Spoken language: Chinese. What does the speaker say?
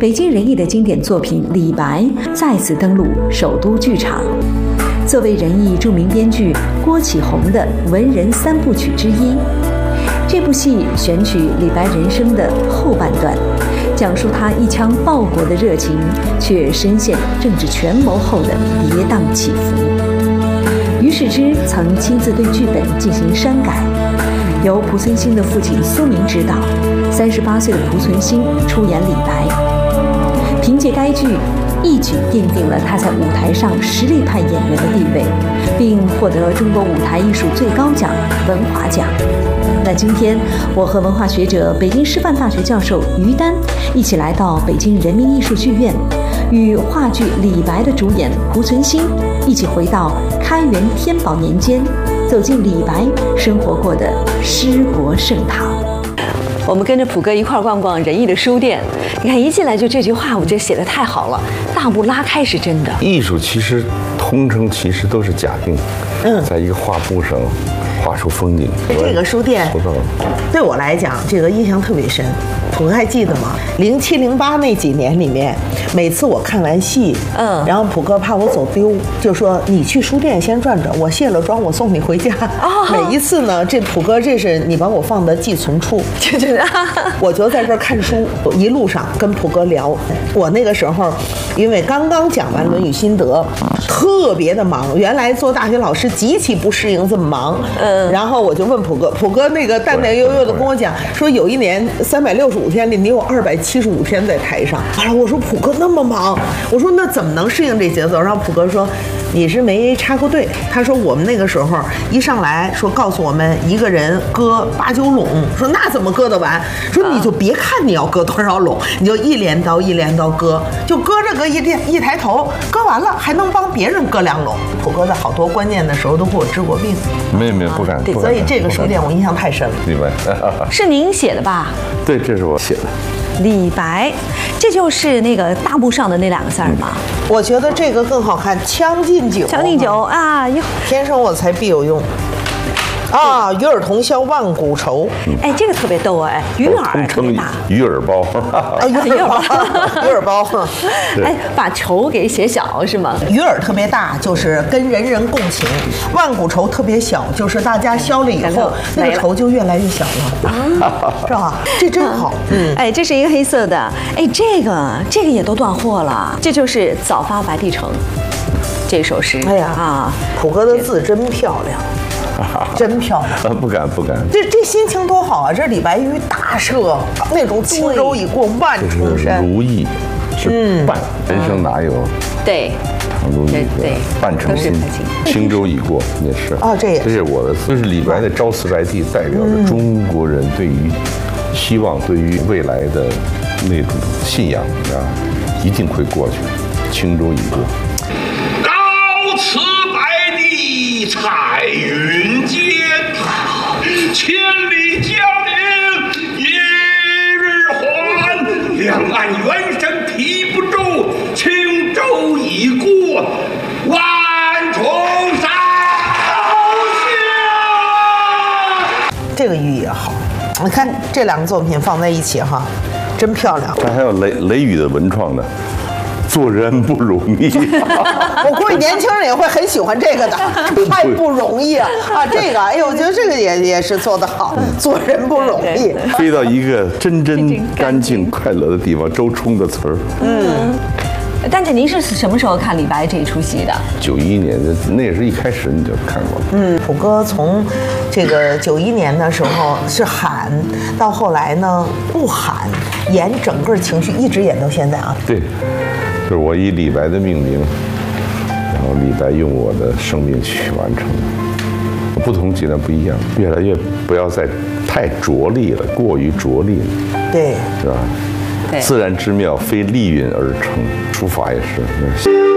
北京人艺的经典作品《李白》再次登陆首都剧场。作为人艺著名编剧郭启宏的文人三部曲之一，这部戏选取李白人生的后半段，讲述他一腔报国的热情，却深陷政治权谋后的跌宕起伏。于世之曾亲自对剧本进行删改，由濮存昕的父亲苏明执导，38岁的濮存昕出演李白。凭借该剧，一举奠定了他在舞台上实力派演员的地位，并获得中国舞台艺术最高奖文华奖。那今天，我和文化学者、北京师范大学教授于丹一起来到北京人民艺术剧院，与话剧《李白》的主演濮存昕一起回到开元天宝年间，走进李白生活过的诗国盛唐。我们跟着普哥一块逛逛人艺的书店，你看一进来就这句话，我觉得写得太好了，大步拉开是真的。 艺术其实通称其实都是假定，在一个画布上画出风景。 这个书店对我来讲，这个印象特别深。普哥还记得吗？07、08那几年里面，每次我看完戏，然后普哥怕我走丢，就说你去书店先转转，我卸了妆我送你回家。每一次呢，这普哥这是你帮我放的寄存处，我就在这儿看书，一路上跟普哥聊。我那个时候因为刚刚讲完《论语》心得，特别的忙，原来做大学老师极其不适应这么忙。然后我就问普哥，普哥那个淡淡悠悠的跟我讲说，有一年365天里，你有275天在台上。后来我说普哥那么忙，我说那怎么能适应这节奏？然后普哥说你是没插过队。他说我们那个时候一上来说告诉我们一个人割8、9垄，说那怎么割得完？说你就别看你要割多少垄，你就一镰刀一镰刀割，就割着割一抬头，割完了还能帮别人割2垄。普哥在好多关键的时候都给我治过病。 没有不敢。 所以这个书店我印象太深了。 明白。 是您写的吧？ 对，这是我写的。 李白，这就是那个大布上的那2个字吗？ 我觉得这个更好看，《将进酒》。 将进酒啊， 天生我材必有用。啊，与尔同销万古愁。 哎，这个特别逗哎，鱼饵特别大。 鱼饵包。 鱼饵包。 哎，把愁给写小是吗？ 鱼饵特别大，就是跟人人共情；万古愁特别小，就是大家消了以后，那个愁就越来越小了。是吧？这真好。 哎，这是一个黑色的。哎，这个也都断货了。这就是《早发白帝城》这首诗。 哎呀啊，普哥的字真漂亮。真漂亮！ 不敢。 这心情多好啊！这李白于大赦，那种轻舟已过万重山。 如意是半，人生哪有？ 对， 长如意，对，半成心，轻舟已过也是。这是我的，这是李白的朝辞白帝，代表着中国人对于希望、对于未来的那种信仰啊，一定会过去。轻舟已过。 朝辞白帝彩云间，千里江陵一日还。两岸猿声啼不住，轻舟已过万重山。 这个寓意也好，你看这2个作品放在一起哈，真漂亮。 这还有雷雨的文创的。做人不容易， 我估计年轻人也会很喜欢这个的，太不容易了啊！这个，哎呦，我觉得这个也是做得好，做人不容易。 飞到一个真干净快乐的地方，周冲的词儿。 但是您是什么时候看李白这一出戏的 ？91年，那也是一开始你就看过。 普哥从这个91年的时候是喊，到后来呢不喊，演整个情绪一直演到现在啊。 对，就是我以李白的命名，然后李白用我的生命去完成。不同阶段不一样，越来越不要再太着力了，过于着力了。 对， 是吧？自然之妙，非丽韵而成。书法也是。